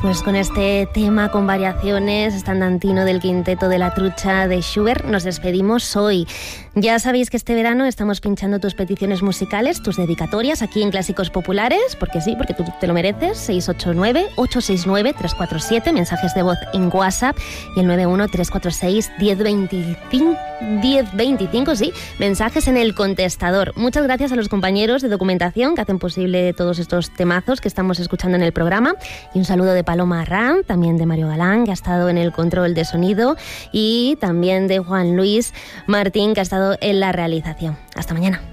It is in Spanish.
Pues con este tema con variaciones estandantino del quinteto de la trucha de Schubert nos despedimos hoy. Ya sabéis que este verano estamos pinchando tus peticiones musicales, tus dedicatorias aquí en Clásicos Populares, porque sí, porque tú te lo mereces. 689-869-347, mensajes de voz en WhatsApp, y el 91-346-1025, sí, mensajes en el contestador. Muchas gracias a los compañeros de documentación que hacen posible todos estos temazos que estamos escuchando en el programa, y un saludo de Paloma Arran, también de Mario Galán, que ha estado en el control de sonido, y también de Juan Luis Martín, que ha estado en la realización. Hasta mañana.